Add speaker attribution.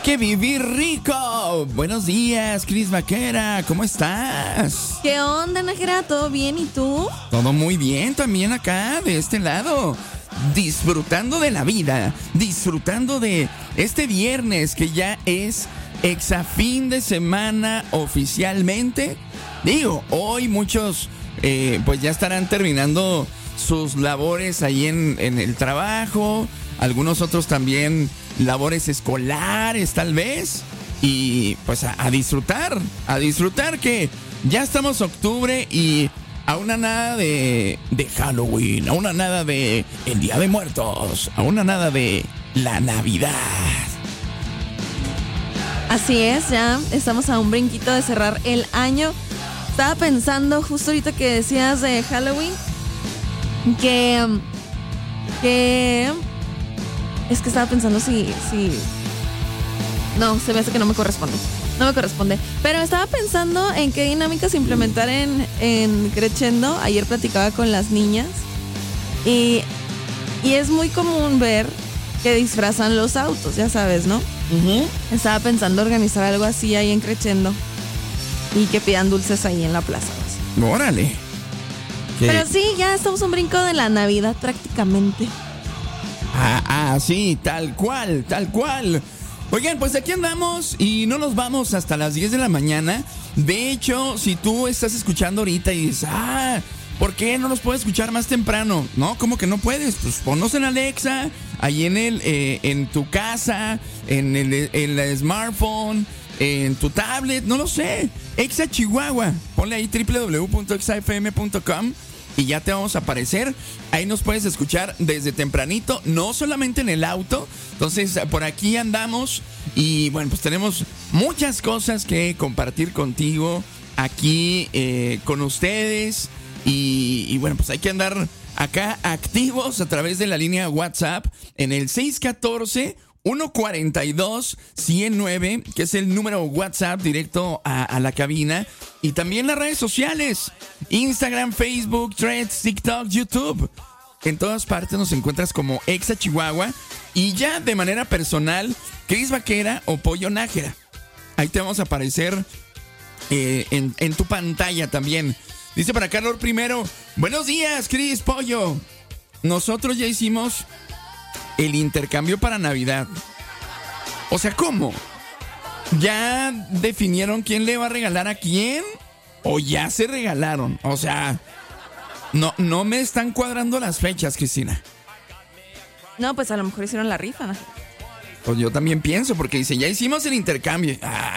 Speaker 1: que vivir rico. Buenos días, Cris Vaquera, ¿cómo estás?
Speaker 2: ¿Qué onda, Nájera? ¿Todo bien? ¿Y tú?
Speaker 1: Todo muy bien también acá, de este lado. Disfrutando de la vida, disfrutando de este viernes que ya es exafín de semana oficialmente. Digo, hoy muchos pues ya estarán terminando sus labores ahí en el trabajo. Algunos otros también labores escolares tal vez. Y pues a disfrutar que ya estamos octubre y aún a nada de Halloween, aún a nada de el Día de Muertos, aún a nada de la Navidad.
Speaker 2: Así es, ya estamos a un brinquito de cerrar el año. Estaba pensando justo ahorita que decías de Halloween que es que estaba pensando si no, se me hace que no me corresponde. Pero estaba pensando en qué dinámicas implementar en Crescendo. Ayer platicaba con las niñas y es muy común ver que disfrazan los autos, ya sabes, ¿no?
Speaker 1: Uh-huh.
Speaker 2: Estaba pensando organizar algo así ahí en Crescendo y que pidan dulces ahí en la plaza.
Speaker 1: Órale.
Speaker 2: Pero sí, ya estamos a un brinco de la Navidad prácticamente.
Speaker 1: Sí, tal cual. Oigan, pues aquí andamos y no nos vamos hasta las 10 de la mañana. De hecho, si tú estás escuchando ahorita y dices, ¿por qué no nos puedes escuchar más temprano? No, ¿cómo que no puedes? Pues ponnos en Alexa, ahí en tu casa, en el smartphone, en tu tablet, no lo sé. Exa Chihuahua, ponle ahí www.exafm.com y ya te vamos a aparecer. Ahí nos puedes escuchar desde tempranito, no solamente en el auto. Entonces, por aquí andamos y bueno, pues tenemos muchas cosas que compartir contigo aquí con ustedes. Y bueno, pues hay que andar acá activos a través de la línea WhatsApp en el 614-142-109, que es el número WhatsApp directo a la cabina. Y también las redes sociales, Instagram, Facebook, Threads, TikTok, YouTube. En todas partes nos encuentras como Exa Chihuahua. Y ya de manera personal, Cris Vaquera o Pollo Nájera. Ahí te vamos a aparecer en tu pantalla también. Dice para acá Lord Primero, buenos días, Cris, Pollo. Nosotros ya hicimos el intercambio para Navidad. O sea, ¿cómo? ¿Ya definieron quién le va a regalar a quién? ¿O ya se regalaron? O sea, no me están cuadrando las fechas, Cristina.
Speaker 2: No, pues a lo mejor hicieron la rifa, ¿no?
Speaker 1: Pues yo también pienso, porque dice, ya hicimos el intercambio.